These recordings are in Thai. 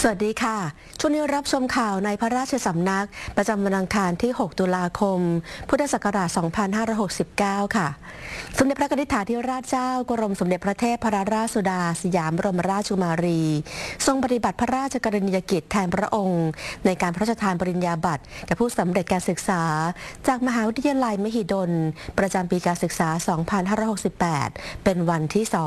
สวัสดีค่ะช่วงนี้รับชมข่าวในพระราชสำนักประจำวันอังคารที่ 6 ตุลาคม พุทธศักราช 2569 ค่ะ สมเด็จพระนิธิถาธิราชเจ้ากรมสมเด็จพระเทพรัตนราชสุดาสยามบรมราชกุมารี ทรงปฏิบัติพระราชกรณียกิจแทนพระองค์ในการพระราชทานปริญญาบัตรแก่ผู้สำเร็จการศึกษาจากมหาวิทยาลัยมหิดลประจำปีการศึกษา 2568 เป็นวันที่ 2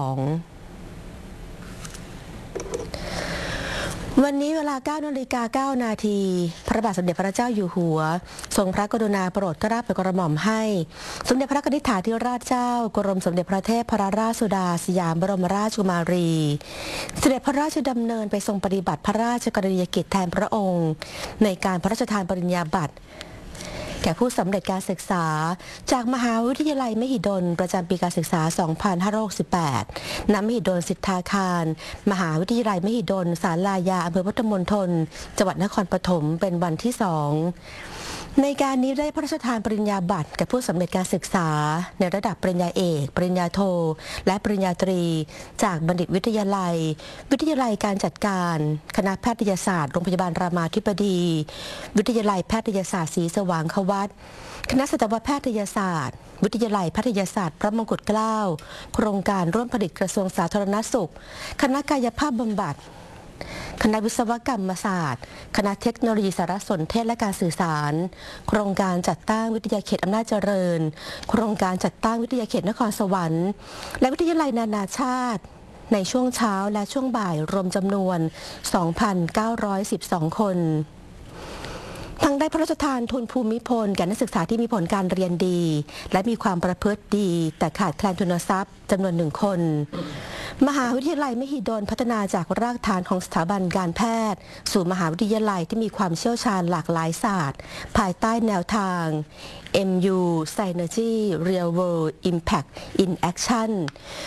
วันนี้เวลา 9:09 นาทีพระบาทสมเด็จพระเจ้าอยู่หัวทรงพระกรุณาโปรดเกล้าโปรดกระหม่อมให้สมเด็จพระนิธิถาธิราชเจ้ากรมสมเด็จพระเทพรัตนราชสุดาสยามบรมราชกุมารีเสด็จพระราชดำเนินไปทรงปฏิบัติพระราชกรณียกิจแทนพระองค์ในการพระราชทานปริญญาบัตรแก่ผู้สำเร็จการศึกษาจากมหาวิทยาลัยมหิดลประจำปีการศึกษา 2568 ณ มหิดลสิทธาคารมหาวิทยาลัยมหิดลศาลายาอำเภอพุทธมณฑลจังหวัดนครปฐมเป็นวันที่ 2ในการนี้ได้พระราชทานปริญญาบัตรแก่ผู้สำเร็จการศึกษาในระดับปริญญาเอกปริญญาโทและปริญญาตรีจากบัณฑิตวิทยาลัยวิทยาลัยการจัดการคณะแพทยศาสตร์โรงพยาบาลรามาธิบดีวิทยาลัยแพทยศาสตร์ศรีสว่างควัตคณะสัตวแพทยศาสตร์วิทยาลัยแพทยศาสตร์พระมงกุฎเกล้าโครงการร่วมผลิตกระทรวงสาธารณสุขคณะกายภาพบำบัดคณะวิศวกรรมศาสตร์คณะเทคโนโลยีสารสนเทศและการสื่อสารโครงการจัดตั้งวิทยาเขตอำนาจเจริญโครงการจัดตั้งวิทยาเขตนครสวรรค์และวิทยาลัยนานาชาติในช่วงเช้าและช่วงบ่ายรวมจำนวน 2,912 คนทั้งได้พระราชทานทุนภูมิพลแก่นักศึกษาที่มีผลการเรียนดีและมีความประพฤติดีแต่ขาดแคลนทุนทรัพย์จำนวน1 คนมหาวิทยาลัยมหิดลพัฒนาจากรากฐานของสถาบันการแพทย์สู่มหาวิทยาลัยที่มีความเชี่ยวชาญหลากหลายศาสตร์ภายใต้แนวทาง MU Synergy Real World Impact in Action